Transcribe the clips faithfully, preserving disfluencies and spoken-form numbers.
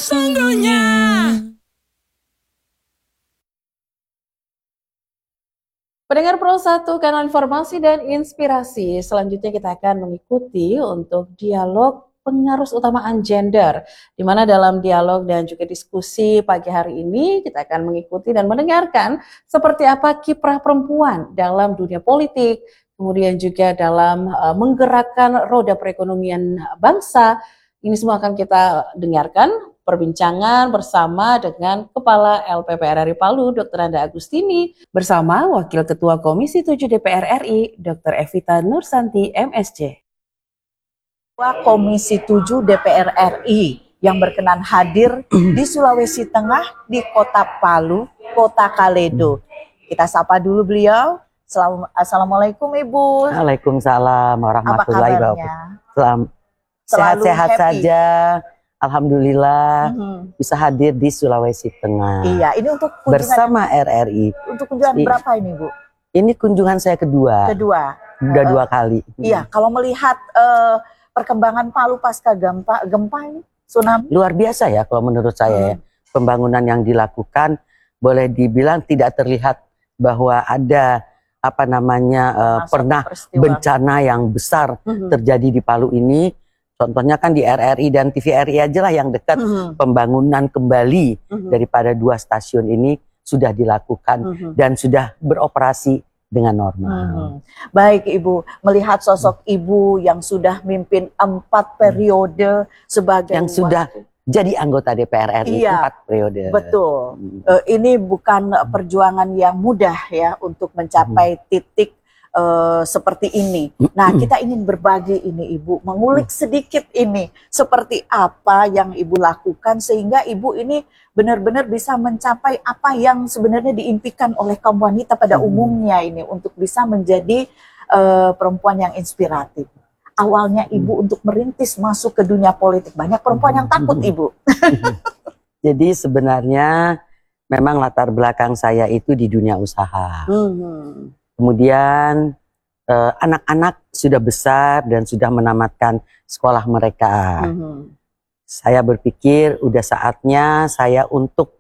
sesungguhnya. Pendengar Pro satu, kanal informasi dan inspirasi. Selanjutnya kita akan mengikuti untuk dialog pengarus utamaan gender, di mana dalam dialog dan juga diskusi pagi hari ini kita akan mengikuti dan mendengarkan seperti apa kiprah perempuan dalam dunia politik, kemudian juga dalam uh, menggerakkan roda perekonomian bangsa. Ini semua akan kita dengarkan perbincangan bersama dengan Kepala L P P R R I Palu, dokter Anda Agustini, bersama Wakil Ketua Komisi tujuh D P R R I, dokter Evita Nursanti, M S C. Ketua Komisi tujuh D P R R I yang berkenan hadir di Sulawesi Tengah di Kota Palu, Kota Kaledo. Kita sapa dulu beliau. Assalamualaikum Ibu. Waalaikumsalam warahmatullahi wabarakatuh. Sehat-sehat saja. Alhamdulillah mm-hmm. bisa hadir di Sulawesi Tengah. Iya, ini untuk kunjungan bersama R R I. Untuk kunjungan I, berapa ini, Bu? Ini kunjungan saya kedua. Kedua. Udah uh, dua kali. Iya, kalau melihat uh, perkembangan Palu pasca gempa, gempa ini, tsunami. Luar biasa ya kalau menurut saya. Hmm. Ya. Pembangunan yang dilakukan boleh dibilang tidak terlihat bahwa ada apa namanya uh, pernah peristiwa. Bencana yang besar hmm. terjadi di Palu ini. Contohnya kan di R R I dan T V R I aja lah yang dekat mm-hmm. pembangunan kembali mm-hmm. daripada dua stasiun ini sudah dilakukan mm-hmm. dan sudah beroperasi dengan normal. Mm-hmm. Baik Ibu, melihat sosok mm-hmm. Ibu yang sudah mimpin empat periode sebagai yang sudah jadi anggota D P R R I iya, empat periode. Betul. Mm-hmm. Uh, ini bukan perjuangan yang mudah ya untuk mencapai mm-hmm. titik Uh, seperti ini. Nah, kita ingin berbagi ini Ibu, mengulik sedikit ini seperti apa yang Ibu lakukan sehingga Ibu ini benar-benar bisa mencapai apa yang sebenarnya diimpikan oleh kaum wanita pada umumnya ini untuk bisa menjadi uh, perempuan yang inspiratif. Awalnya Ibu untuk merintis masuk ke dunia politik, banyak perempuan yang takut Ibu. Jadi sebenarnya memang latar belakang saya itu di dunia usaha. Hmm. Kemudian eh, anak-anak sudah besar dan sudah menamatkan sekolah mereka. Mm-hmm. Saya berpikir udah saatnya saya untuk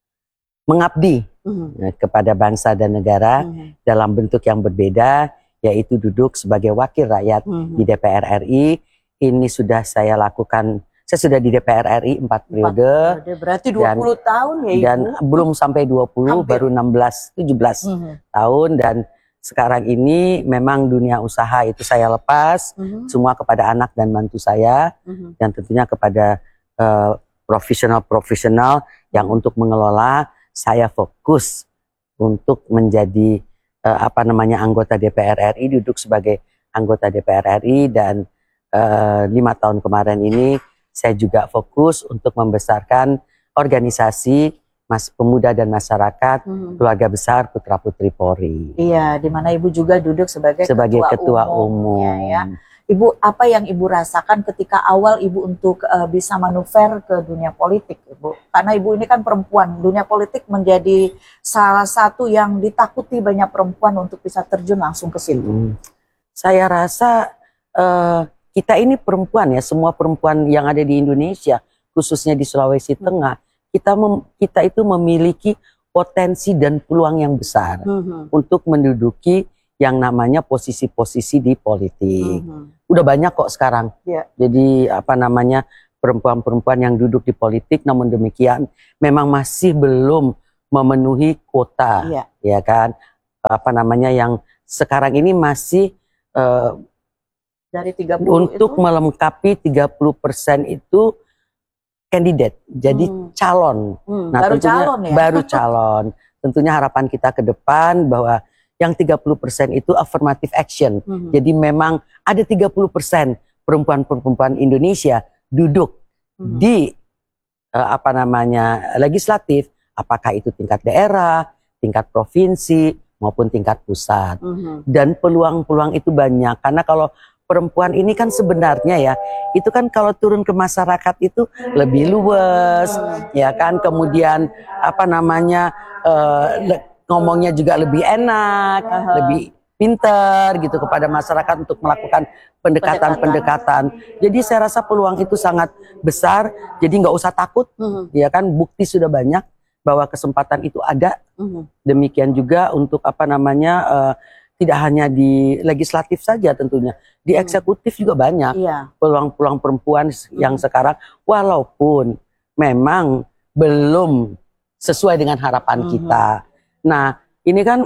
mengabdi mm-hmm. eh, kepada bangsa dan negara mm-hmm. dalam bentuk yang berbeda, yaitu duduk sebagai wakil rakyat mm-hmm. di D P R R I. Ini sudah saya lakukan, saya sudah di D P R R I empat periode. Berarti dua puluh dan, tahun ya Ibu? Dan belum sampai dua puluh, hampir. Baru enam belas tujuh belas mm-hmm. tahun. Dan sekarang ini memang dunia usaha itu saya lepas mm-hmm. semua kepada anak dan mantu saya mm-hmm. dan tentunya kepada uh, profesional-profesional yang untuk mengelola. Saya fokus untuk menjadi uh, apa namanya anggota D P R R I, duduk sebagai anggota D P R R I dan uh, lima tahun kemarin ini saya juga fokus untuk membesarkan organisasi Mas Pemuda dan Masyarakat hmm. Keluarga Besar Putra Putri Polri. Iya, di mana Ibu juga duduk sebagai, sebagai ketua, ketua umum. umum. Ya. Ibu, apa yang Ibu rasakan ketika awal Ibu untuk uh, bisa manuver ke dunia politik, Ibu? Karena Ibu ini kan perempuan, dunia politik menjadi salah satu yang ditakuti banyak perempuan untuk bisa terjun langsung ke situ. Hmm. Saya rasa uh, kita ini perempuan ya, semua perempuan yang ada di Indonesia, khususnya di Sulawesi hmm. Tengah, Kita, mem, kita itu memiliki potensi dan peluang yang besar mm-hmm. untuk menduduki yang namanya posisi-posisi di politik. Mm-hmm. Udah banyak kok sekarang. Yeah. Jadi apa namanya perempuan-perempuan yang duduk di politik, namun demikian memang masih belum memenuhi kuota, yeah. ya kan? Apa namanya yang sekarang ini masih uh, dari tiga puluh untuk itu? Melengkapi tiga puluh persen itu kandidat, jadi hmm. calon. Hmm, nah, baru tentunya, calon ya? Baru calon. Tentunya harapan kita ke depan bahwa yang tiga puluh persen itu affirmative action. Hmm. Jadi memang ada tiga puluh persen perempuan-perempuan Indonesia duduk hmm. di uh, apa namanya legislatif, apakah itu tingkat daerah, tingkat provinsi maupun tingkat pusat. Hmm. Dan peluang-peluang itu banyak karena kalau perempuan ini kan sebenarnya ya, itu kan kalau turun ke masyarakat itu lebih luas, ya kan, kemudian apa namanya uh, le, ngomongnya juga lebih enak, uh-huh. lebih pinter gitu kepada masyarakat untuk melakukan pendekatan-pendekatan. Jadi saya rasa peluang itu sangat besar. Jadi nggak usah takut, Mhm. ya kan, bukti sudah banyak bahwa kesempatan itu ada. Mhm. Demikian juga untuk apa namanya eh, tidak hanya di legislatif saja tentunya, di eksekutif juga banyak Iya. peluang-peluang perempuan yang sekarang, walaupun memang belum sesuai dengan harapan Mhm. kita. Nah, ini kan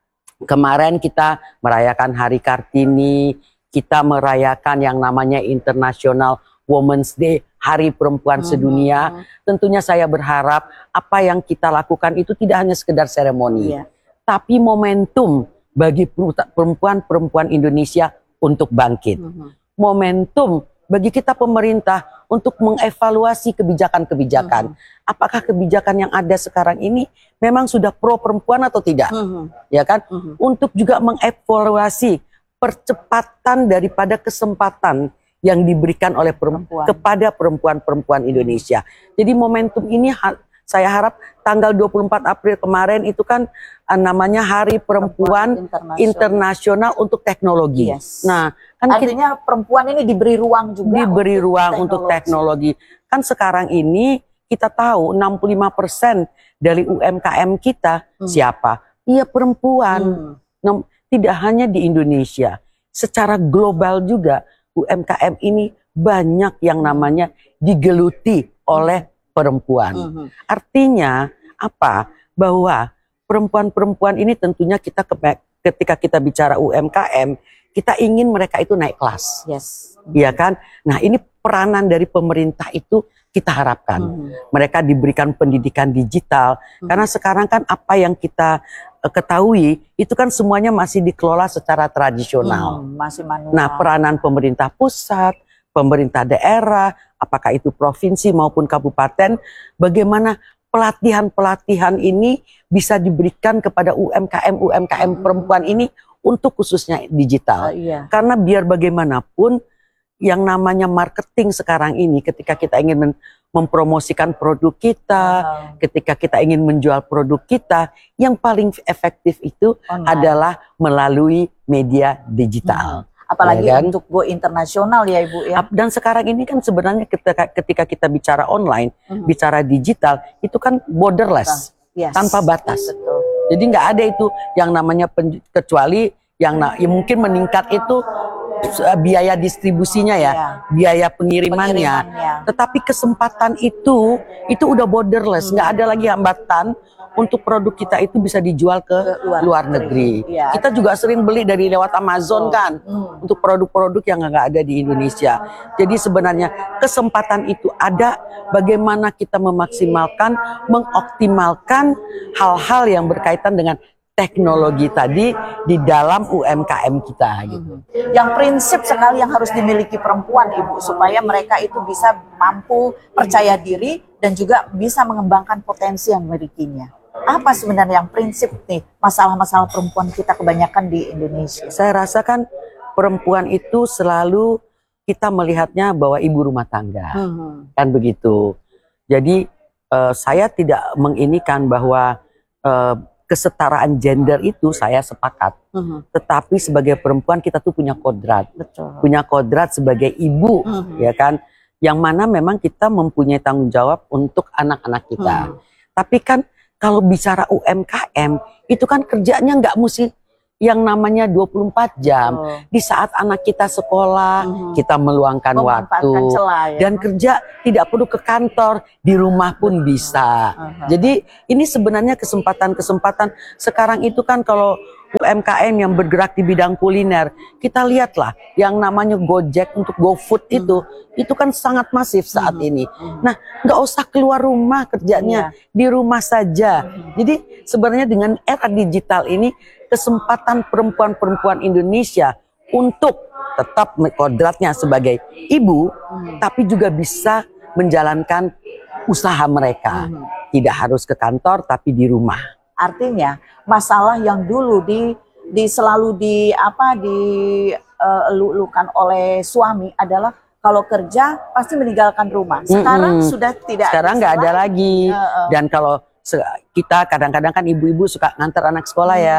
kemarin kita merayakan Hari Kartini, kita merayakan yang namanya International Women's Day, Hari Perempuan Sedunia. Tentunya saya berharap apa yang kita lakukan itu tidak hanya sekedar seremoni, Iya. tapi momentum bagi perempuan-perempuan Indonesia untuk bangkit. Mhm. Momentum bagi kita pemerintah untuk mengevaluasi kebijakan-kebijakan. Apakah kebijakan yang ada sekarang ini memang sudah pro perempuan atau tidak? Mhm. Ya kan? Mhm. Untuk juga mengevaluasi percepatan daripada kesempatan yang diberikan oleh perempuan Perempuan. kepada perempuan-perempuan Indonesia. Jadi momentum ini ha- saya harap tanggal dua puluh empat April kemarin itu kan uh, namanya Hari Perempuan Internasional. Internasional untuk Teknologi. Yes. Nah, kan kita Artinya perempuan ini diberi ruang juga diberi untuk ruang untuk teknologi. Kan sekarang ini kita tahu enam puluh lima persen dari U M K M kita siapa? Iya, perempuan. Hmm. Nom- Tidak hanya di Indonesia, secara global juga U M K M ini banyak yang namanya digeluti oleh perempuan. Mhm. Artinya apa? Bahwa perempuan-perempuan ini tentunya kita ke- ketika kita bicara U M K M, kita ingin mereka itu naik kelas. Yes. Iya kan? Nah, ini peranan dari pemerintah itu kita harapkan. Mhm. Mereka diberikan pendidikan digital. Karena sekarang kan apa yang kita eh, ketahui, itu kan semuanya masih dikelola secara tradisional. Hmm, masih manual. Nah, peranan pemerintah pusat, pemerintah daerah, apakah itu provinsi maupun kabupaten, bagaimana pelatihan-pelatihan ini bisa diberikan kepada U M K M-U M K M perempuan ini untuk khususnya digital. Oh, iya. Karena biar bagaimanapun yang namanya marketing sekarang ini, ketika kita ingin men- mempromosikan produk kita, Wow. ketika kita ingin menjual produk kita, yang paling efektif itu Online. adalah melalui media digital. Apalagi Ya kan? untuk go internasional ya Ibu ya. Ap- Dan sekarang ini kan sebenarnya ketika, ketika kita bicara online, Mhm. bicara digital, itu kan borderless, Yes. tanpa batas. Betul. Jadi nggak ada itu yang namanya pen- kecuali yang na- ya mungkin meningkat itu eh, biaya distribusinya ya, Iya. biaya pengirimannya. Pengirimannya. Tetapi kesempatan itu itu udah borderless, nggak ada lagi hambatan untuk produk kita itu bisa dijual ke, Ke luar luar, negeri. negeri. Iya. Kita juga sering beli dari lewat Amazon kan, Hmm. untuk produk-produk yang nggak ada di Indonesia. Jadi sebenarnya kesempatan itu ada, bagaimana kita memaksimalkan, mengoptimalkan hal-hal yang berkaitan dengan teknologi tadi di dalam U M K M kita gitu. Yang prinsip sekali yang harus dimiliki perempuan Ibu supaya mereka itu bisa mampu percaya diri dan juga bisa mengembangkan potensi yang dimilikinya. Apa sebenarnya yang prinsip nih masalah-masalah perempuan kita kebanyakan di Indonesia? Saya rasa kan perempuan itu selalu kita melihatnya bahwa ibu rumah tangga, Mhm. kan begitu. Jadi eh, saya tidak menginikan bahwa eh, kesetaraan gender itu saya sepakat. Mhm. Tetapi sebagai perempuan kita tuh punya kodrat, Betul. punya kodrat sebagai ibu, Mhm. ya kan? Yang mana memang kita mempunyai tanggung jawab untuk anak-anak kita. Mhm. Tapi kan kalau bicara U M K M itu kan kerjanya nggak mesti yang namanya dua puluh empat jam. Betul. Di saat anak kita sekolah, Mhm. kita meluangkan Memanfaatkan waktu celah, ya. dan kerja tidak perlu ke kantor, di rumah pun bisa. Aha. Jadi ini sebenarnya kesempatan-kesempatan sekarang itu kan kalau U M K M yang bergerak di bidang kuliner, kita lihatlah yang namanya Gojek untuk GoFood itu, itu kan sangat masif saat ini. Nah, nggak usah keluar rumah kerjanya, di rumah saja. Jadi sebenarnya dengan era digital ini, kesempatan perempuan-perempuan Indonesia untuk tetap kodratnya sebagai ibu, tapi juga bisa menjalankan usaha mereka. Tidak harus ke kantor, tapi di rumah. Artinya masalah yang dulu di di selalu di apa di eh, elu-elukan oleh suami adalah kalau kerja pasti meninggalkan rumah. Sekarang Mm-mm. sudah tidak. Sekarang nggak ada lagi. Heeh. Dan kalau se- kita kadang-kadang kan ibu-ibu suka ngantar anak sekolah ya.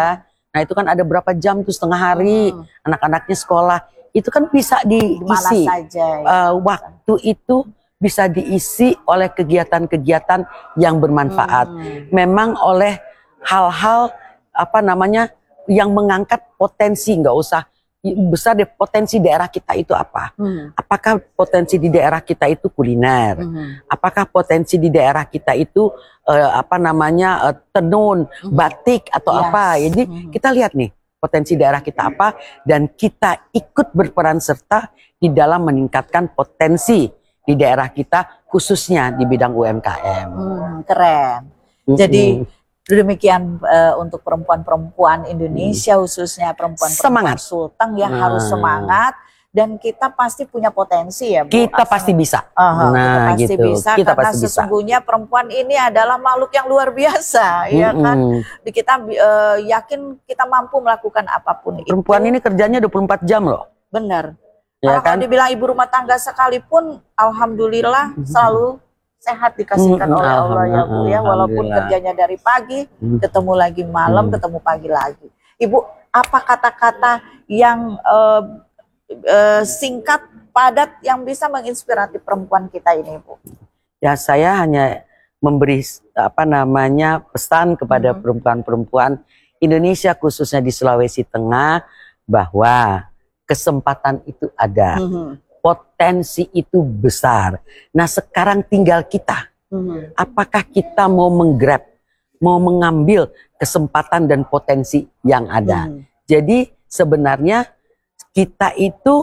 Nah itu kan ada berapa jam tuh, setengah hari, Hmm. anak-anannya sekolah. Itu kan bisa Di mana diisi. saja. ya. Uh, waktu itu bisa diisi oleh kegiatan-kegiatan yang bermanfaat. Hmm. Memang oleh hal-hal apa namanya yang mengangkat potensi, nggak usah besar deh, potensi daerah kita itu apa? Hmm. Apakah potensi di daerah kita itu kuliner? Hmm. Apakah potensi di daerah kita itu uh, apa namanya uh, tenun, Hmm. batik atau Yes. apa? Jadi Hmm. kita lihat nih potensi daerah kita apa, dan kita ikut berperan serta di dalam meningkatkan potensi di daerah kita, khususnya di bidang U M K M. Hmm, keren. Mm-mm. Jadi demikian uh, untuk perempuan-perempuan Indonesia, khususnya perempuan-perempuan Semangat. Sulteng yang Nah. harus semangat, dan kita pasti punya potensi ya Bu. Kita Asal- pasti bisa. Aha, Nah, kita pasti gitu. bisa Kita karena pasti bisa. sesungguhnya perempuan ini adalah makhluk yang luar biasa, ya kan? Mm-mm. Di- Kita uh, yakin kita mampu melakukan apapun itu. Perempuan ini kerjanya dua puluh empat jam loh. Benar. Ya Karena kalau kan? dibilang ibu rumah tangga sekalipun, alhamdulillah selalu sehat dikasihkan Mm, oleh Allah ya Bu ya, walaupun alhamdulillah. kerjanya dari pagi, Mm. ketemu lagi malam, Mm. ketemu pagi lagi. Ibu, apa kata-kata yang eh, eh, singkat, padat yang bisa menginspirasi perempuan kita ini, Bu? Ya saya hanya memberi apa namanya pesan kepada Mhm. perempuan-perempuan Indonesia, khususnya di Sulawesi Tengah, bahwa kesempatan itu ada, Mhm. potensi itu besar. Nah sekarang tinggal kita, Mhm. apakah kita mau menggrab, mau mengambil kesempatan dan potensi yang ada. Mhm. Jadi sebenarnya kita itu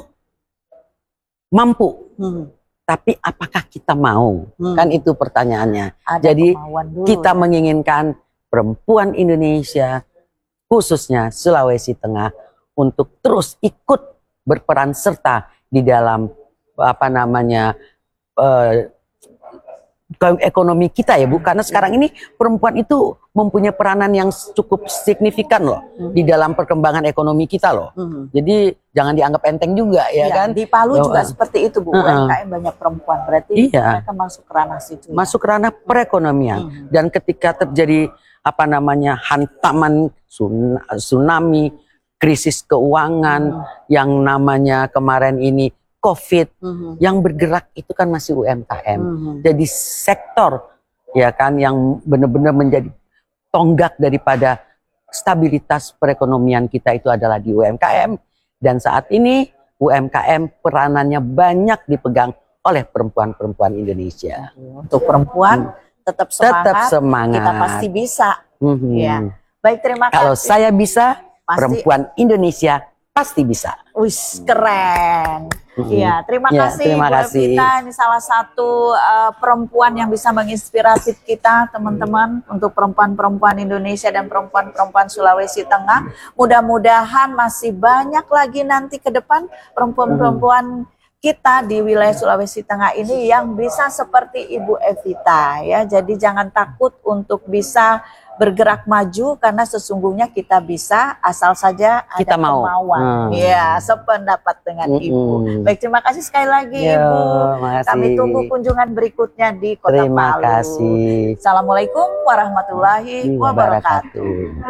mampu, Mhm. tapi apakah kita mau? Hmm. Kan itu pertanyaannya. Ada Jadi kemauan dulu, kita ya. menginginkan perempuan Indonesia, khususnya Sulawesi Tengah, untuk terus ikut berperan serta di dalam apa namanya eh, ke- ekonomi kita ya Bu, karena sekarang ini perempuan itu mempunyai peranan yang cukup signifikan loh Mhm. di dalam perkembangan ekonomi kita loh. Mhm. Jadi jangan dianggap enteng juga ya, Iya, kan? di Palu Bahwa- juga seperti itu Bu, Uh-uh. U M K M banyak perempuan, berarti Iya. mereka masuk ke ranah situ. ya? Masuk ranah perekonomian. Mhm. Dan ketika terjadi apa namanya hantaman tsun- tsunami, krisis keuangan, yang namanya kemarin ini COVID, Mhm. yang bergerak itu kan masih U M K M. Mhm. Jadi sektor ya kan yang benar-benar menjadi tonggak daripada stabilitas perekonomian kita itu adalah di U M K M, dan saat ini U M K M peranannya banyak dipegang oleh perempuan-perempuan Indonesia. Untuk perempuan tetap semangat, Tetap semangat. kita pasti bisa. Mhm. Ya. Baik, terima Kalau kasih. saya bisa, Pasti- perempuan Indonesia pasti bisa. Wis, keren. Mhm. Iya, terima Ya, kasih terima Bu kasih. Evita. Ini salah satu uh, perempuan yang bisa menginspirasi kita, teman-teman, untuk perempuan-perempuan Indonesia dan perempuan-perempuan Sulawesi Tengah. Mudah-mudahan masih banyak lagi nanti ke depan perempuan-perempuan kita di wilayah Sulawesi Tengah ini yang bisa seperti Ibu Evita ya. Jadi jangan takut untuk bisa bergerak maju, karena sesungguhnya kita bisa asal saja ada Kita mau. kemauan. Hmm. Ya, sependapat dengan Mm-mm. Ibu. Baik, terima kasih sekali lagi Yo, Ibu. makasih. Kami tunggu kunjungan berikutnya di Kota Terima Palu. kasih. Assalamualaikum warahmatullahi wabarakatuh.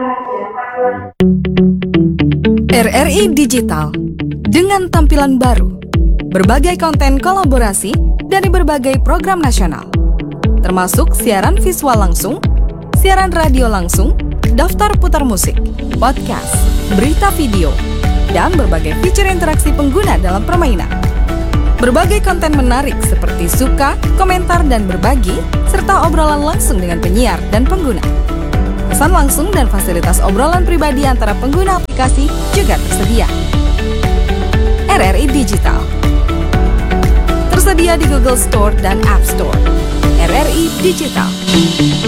R R I Digital dengan tampilan baru, berbagai konten kolaborasi dari berbagai program nasional, termasuk siaran visual langsung, siaran radio langsung, daftar putar musik, podcast, berita video, dan berbagai fitur interaksi pengguna dalam permainan. Berbagai konten menarik seperti suka, komentar, dan berbagi, serta obrolan langsung dengan penyiar dan pengguna. Pesan langsung dan fasilitas obrolan pribadi antara pengguna aplikasi juga tersedia. R R I Digital tersedia di Google Store dan App Store. R R I Digital.